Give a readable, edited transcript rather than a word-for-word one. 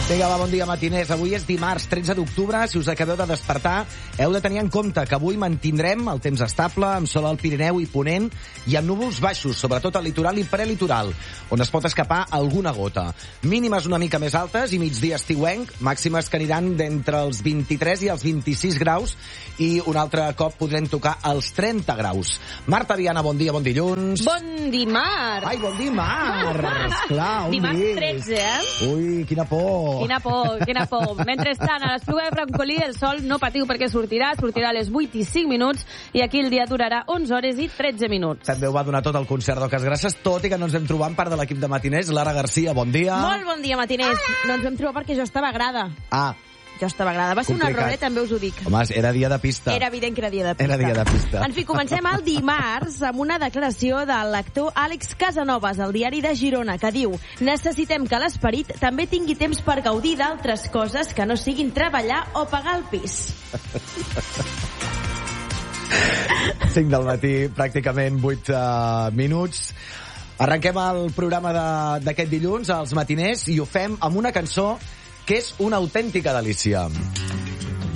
Vinga, va, bon dia, matiners. Avui és dimarts, 13 d'octubre. Si us acabeu de despertar, heu de tenir en compte que avui mantindrem el temps estable, amb sol al Pirineu i Ponent, i amb núvols baixos, sobretot al litoral i prelitoral, on es pot escapar alguna gota. Mínimes una mica més altes i migdia estiuenc, màximes que aniran d'entre els 23 i els 26 graus, i un altre cop podrem tocar els 30 graus. Marta Viana, bon dia, bon dilluns. Bon dimarts. Ai, bon dimarts. Clar, un dimarts dis. 13, eh? Ui, quina por. Quina por, quina por. Mentrestant, a l'Espluga de Francolí, el sol no patiu perquè sortirà a les 8 i 5 minuts i aquí el dia durarà 11 hores i 13 minuts. També ho va donar tot el concert d'Oques Grasses, tot i que no ens vam trobar en part de l'equip de matiners. Lara Garcia, bon dia. Molt bon dia, matiners. No ens vam trobar perquè jo estava grada. Jo estava grada. Va ser un error, també us ho dic. Home, era dia de pista. Era evident que era dia de pista. Era dia de pista. En fi, comencem el dimarts amb una declaració de l'actor Àlex Casanovas al diari de Girona, que diu: necessitem que l'esperit també tingui temps per gaudir d'altres coses que no siguin treballar o pagar el pis. 5 del matí, pràcticament 8 minuts. Arrenquem el programa d'aquest dilluns, els matiners, i ho fem amb una cançó que és una autèntica delícia.